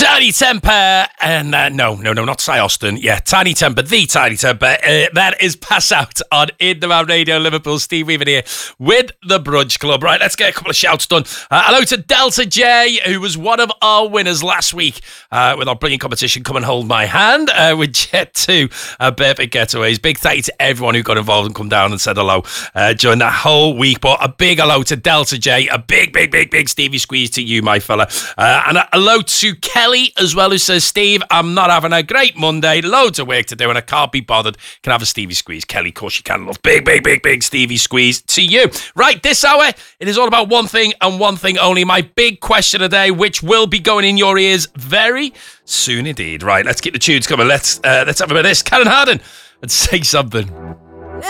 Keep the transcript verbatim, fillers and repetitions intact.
Tiny Temper, and uh, no, no, no, not Cy Austin. Yeah, Tiny Temper, the Tiny Temper. Uh, that is Pass Out on In The Man Radio Liverpool. Steve Weaver here with the Brunch Club. Right, let's get a couple of shouts done. Uh, hello to Delta J, who was one of our winners last week uh, with our brilliant competition, Come and Hold My Hand, uh, with Jet two uh, Perfect Getaways. Big thank you to everyone who got involved and come down and said hello uh, during that whole week. But a big hello to Delta J, a big, big, big, big Stevie squeeze to you, my fella. Uh, and a hello to Kelly as well, who says, Steve, I'm not having a great Monday, loads of work to do and I can't be bothered. Can I have a Stevie squeeze? Kelly, of course you can. Love big, big, big, big Stevie squeeze to you. Right, this hour, it is all about one thing and one thing only. My big question today, which will be going in your ears very soon indeed. Right, let's keep the tunes coming. Let's uh, let's have a bit of this. Karen Harden, and Say Something.